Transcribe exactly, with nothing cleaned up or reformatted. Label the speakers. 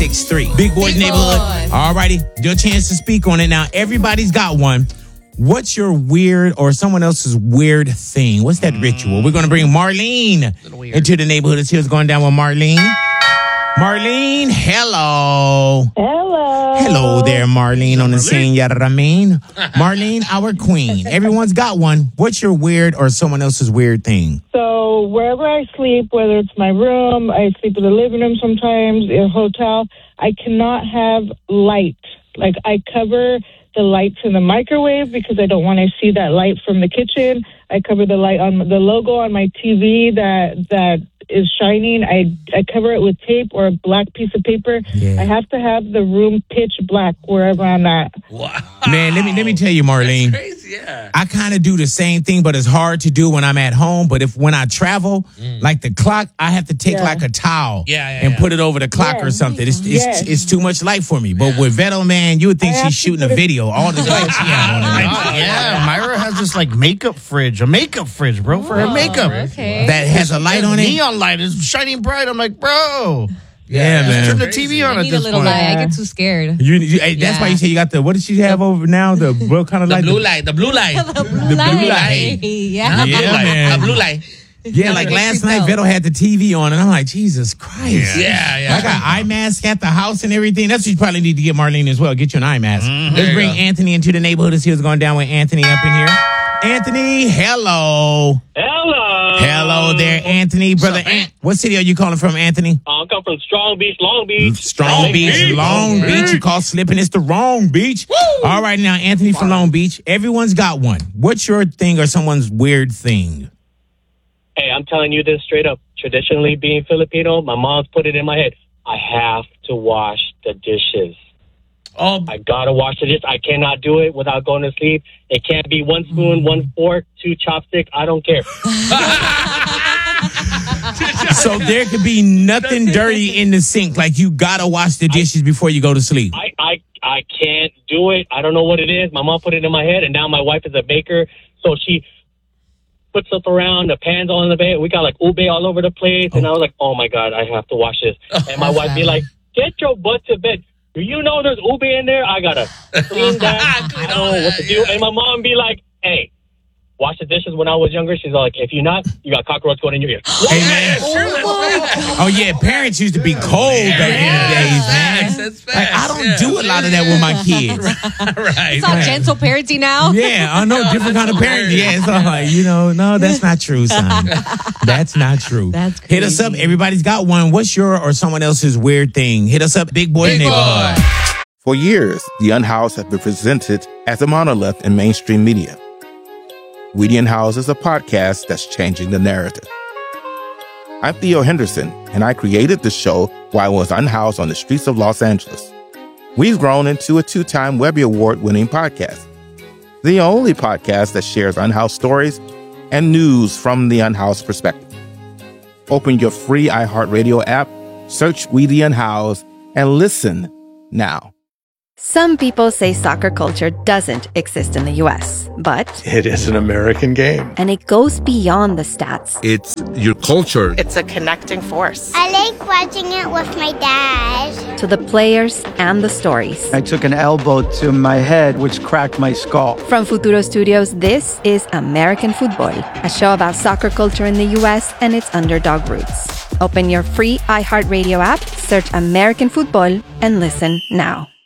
Speaker 1: six three. Big Boy's
Speaker 2: Big
Speaker 1: Neighborhood.
Speaker 2: Boy.
Speaker 1: All righty. Your chance to speak on it. Now, everybody's got one. What's your weird or someone else's weird thing? What's that mm. ritual? We're going to bring Marlene into the neighborhood. Let's see what's going down with Marlene. Marlene, hello.
Speaker 3: Hello.
Speaker 1: Hello there, Marlene, on the scene, Yaramin. Marlene, our queen. Everyone's got one. What's your weird or someone else's weird thing?
Speaker 3: So wherever I sleep, whether it's my room, I sleep in the living room sometimes, in a hotel, I cannot have light. Like, I cover the lights in the microwave because I don't want to see that light from the kitchen. I cover the light on the logo on my T V that that is shining. I I cover it with tape or a black piece of paper. Yeah. I have to have the room pitch black wherever I'm at.
Speaker 1: Wow. Man, let me let me tell you, Marlene.
Speaker 2: That's crazy, yeah.
Speaker 1: I kind of do the same thing, but it's hard to do when I'm at home. But if when I travel, mm. like the clock, I have to take yeah. like a towel
Speaker 2: yeah, yeah,
Speaker 1: and
Speaker 2: yeah.
Speaker 1: put it over the clock yeah. or something. It's it's,
Speaker 3: yes.
Speaker 1: it's too much light for me. But yeah. with Veto, man, you would think she's shooting a video. All the lights she has on her.
Speaker 4: Yeah, Myra has this like makeup fridge, a makeup fridge, bro, for
Speaker 2: oh,
Speaker 4: her makeup.
Speaker 2: Okay.
Speaker 1: That has a light on it.
Speaker 4: Neon light is shining bright. I'm like, bro.
Speaker 1: Yeah,
Speaker 4: yeah,
Speaker 1: man.
Speaker 4: Turn the T V on
Speaker 2: I
Speaker 4: at
Speaker 2: need
Speaker 4: this
Speaker 2: a little
Speaker 4: point.
Speaker 2: light. I get too scared.
Speaker 1: You, you, hey, that's
Speaker 2: Yeah.
Speaker 1: why you say you got the. What does she have over now? The what kind of
Speaker 2: The
Speaker 1: light?
Speaker 2: blue
Speaker 1: The-
Speaker 2: light. The blue light.
Speaker 1: The
Speaker 2: the
Speaker 1: blue light.
Speaker 2: Yeah.
Speaker 1: Yeah,
Speaker 2: The blue light.
Speaker 1: man.
Speaker 2: The blue light.
Speaker 1: Yeah, like
Speaker 2: Yeah,
Speaker 1: last
Speaker 2: they
Speaker 1: night,
Speaker 2: creep
Speaker 1: Veto had the T V on, and I'm like, Jesus Christ.
Speaker 2: Yeah, yeah.
Speaker 1: I got eye mask at the house and everything. That's what you probably need to get Marlene as well. Get you an eye mask.
Speaker 4: Mm,
Speaker 1: Let's
Speaker 4: there
Speaker 1: bring
Speaker 4: you go.
Speaker 1: Anthony into the neighborhood and see what's going down with Anthony up in here. Anthony, hello.
Speaker 5: Hello.
Speaker 1: Hello there, Anthony. Brother,
Speaker 2: What's up, man?
Speaker 1: An- what city are you calling from, Anthony?
Speaker 5: I come from Strong Beach, Long Beach.
Speaker 1: Strong
Speaker 5: Long
Speaker 1: Beach,
Speaker 5: Beach.
Speaker 1: Long
Speaker 2: Okay.
Speaker 1: Beach. You call slipping, it's the wrong beach.
Speaker 2: Woo!
Speaker 1: All right, now, Anthony from Long Beach. Everyone's got one. What's your thing or someone's weird thing?
Speaker 5: Hey, I'm telling you this straight up. Traditionally, being Filipino, my mom's put it in my head. I have to wash the dishes.
Speaker 2: Oh,
Speaker 5: I gotta wash the dishes. I cannot do it without going to sleep. It can't be one spoon, one fork, two chopsticks. I don't care.
Speaker 1: So there could be nothing dirty in the sink. Like you gotta wash the dishes before you go to sleep.
Speaker 5: I, I, I can't do it. I don't know what it is. My mom put it in my head, and now my wife is a baker, so she puts stuff around, the pans all in the bed. We got like ube all over the place, and I was like, oh my God, I have to wash this. And my wife be like, get your butt to bed. Do you know there's ube in there? I gotta clean that.
Speaker 2: Clean
Speaker 5: I don't
Speaker 2: all
Speaker 5: know what
Speaker 2: that,
Speaker 5: to do.
Speaker 2: yeah.
Speaker 5: And my mom be like, hey, wash the dishes. When I was younger, she's like, if you're not, you got cockroach going in your ear.
Speaker 1: Hey, man. Oh, yeah. Parents used to be cold back in the days, man.
Speaker 2: Facts, that's
Speaker 1: Like, I
Speaker 2: facts,
Speaker 1: don't
Speaker 2: yeah.
Speaker 1: do a lot of that with my kids.
Speaker 2: Right.
Speaker 6: It's all
Speaker 1: Right.
Speaker 6: gentle parenting now.
Speaker 1: Yeah, I know different kind of parenting. Yeah, it's all like, you know, no, that's not true, son. That's not true.
Speaker 6: That's
Speaker 1: Hit us up.
Speaker 6: crazy.
Speaker 1: Everybody's got one. What's your or someone else's weird thing? Hit us up, Big Boy
Speaker 2: Big
Speaker 1: Neighborhood.
Speaker 2: boy.
Speaker 7: For years, The Unhoused has been presented as a monolith in mainstream media. We the Unhoused is a podcast that's changing the narrative. I'm Theo Henderson, and I created the show while I was unhoused on the streets of Los Angeles. We've grown into a two-time Webby Award-winning podcast, the only podcast that shares unhoused stories and news from the unhoused perspective. Open your free iHeartRadio app, search We the Unhoused, and listen now.
Speaker 8: Some people say soccer culture doesn't exist in the U S, but
Speaker 9: It is an American game.
Speaker 8: and it goes beyond the stats.
Speaker 7: It's your culture.
Speaker 10: It's a connecting force.
Speaker 11: I like watching it with my dad.
Speaker 8: To the players and the stories.
Speaker 12: I took an elbow to my head, which cracked my skull.
Speaker 8: From Futuro Studios, this is American Football, a show about soccer culture in the U S and its underdog roots. Open your free iHeartRadio app, search American Football, and listen now.